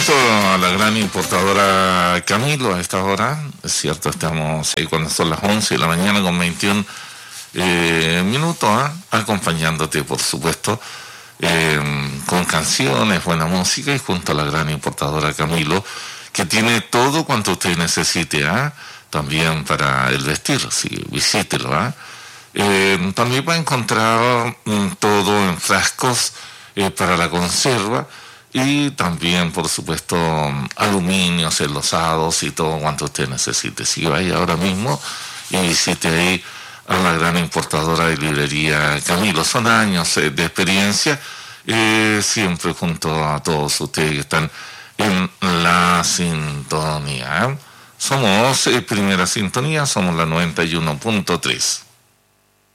junto a la gran importadora Camilo a esta hora. Es cierto, estamos ahí cuando son las 11 de la mañana con 21 minutos, acompañándote, por supuesto, con canciones, buena música, y junto a la gran importadora Camilo, que tiene todo cuanto usted necesite, también para el vestir, sí, visítelo. También va a encontrar todo en frascos para la conserva, y también, por supuesto, aluminios, enlosados y todo cuanto usted necesite. Si vaya ahora mismo y visite ahí a la gran importadora de librería Camilo. Son años de experiencia, siempre junto a todos ustedes que están en la sintonía. Somos Primera Sintonía, somos la 91.3.